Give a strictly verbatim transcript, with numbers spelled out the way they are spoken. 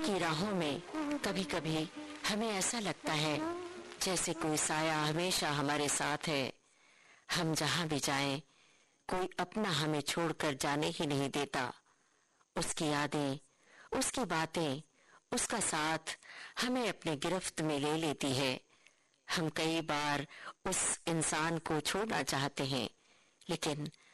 की राहों में कभी कभी हमें ऐसा लगता है जैसे कोई साया हमेशा हमारे साथ है। हम जहां भी जाएं, कोई अपना हमें छोड़कर जाने ही नहीं देता। उसकी यादें, उसकी बातें, उसका साथ हमें अपने गिरफ्त में ले लेती है। हम कई बार उस इंसान को छोड़ना चाहते हैं, लेकिन